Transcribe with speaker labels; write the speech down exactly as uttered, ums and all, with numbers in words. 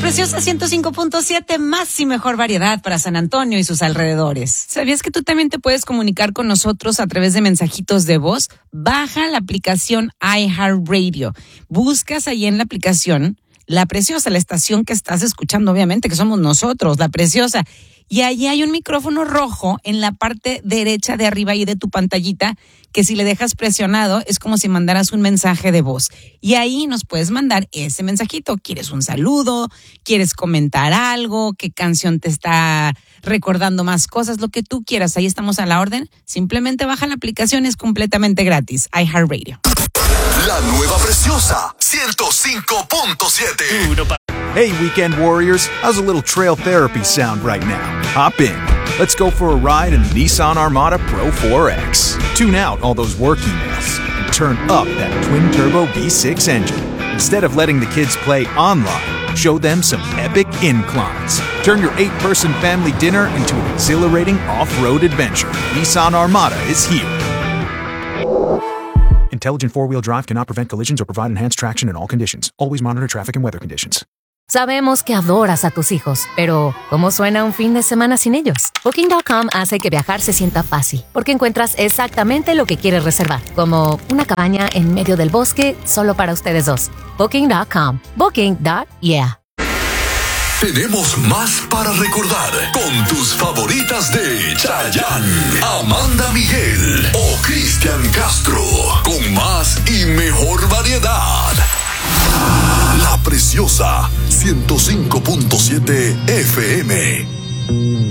Speaker 1: Preciosa ciento cinco punto siete, más y mejor variedad para San Antonio y sus alrededores.
Speaker 2: ¿Sabías que tú también te puedes comunicar con nosotros a través de mensajitos de voz? Baja la aplicación iHeartRadio. Buscas ahí en la aplicación La Preciosa, la estación que estás escuchando, obviamente, que somos nosotros, La Preciosa. Y allí hay un micrófono rojo en la parte derecha de arriba y de tu pantallita, que si le dejas presionado es como si mandaras un mensaje de voz. Y ahí nos puedes mandar ese mensajito. ¿Quieres un saludo? ¿Quieres comentar algo? ¿Qué canción te está recordando más cosas? Lo que tú quieras, ahí estamos a la orden. Simplemente baja la aplicación, es completamente gratis. iHeartRadio.
Speaker 3: La nueva Preciosa ciento cinco punto siete.
Speaker 4: Hey, weekend warriors, how's a little trail therapy sound right now? Hop in. Let's go for a ride in the Nissan Armada Pro four X. Tune out all those work emails and turn up that twin-turbo V six engine. Instead of letting the kids play online, show them some epic inclines. Turn your eight-person family dinner into an exhilarating off-road adventure. Nissan Armada is here. Intelligent four-wheel drive cannot prevent collisions or provide enhanced traction in all conditions. Always monitor traffic and weather conditions.
Speaker 5: Sabemos que adoras a tus hijos, pero ¿cómo suena un fin de semana sin ellos? Booking punto com hace que viajar se sienta fácil, porque encuentras exactamente lo que quieres reservar, como una cabaña en medio del bosque solo para ustedes dos. Booking punto com. Booking. Yeah.
Speaker 3: Tenemos más para recordar con tus favoritas de Chayanne, Amanda Miguel o Cristian Castro, con más y mejor variedad. La Preciosa ciento cinco punto siete F M.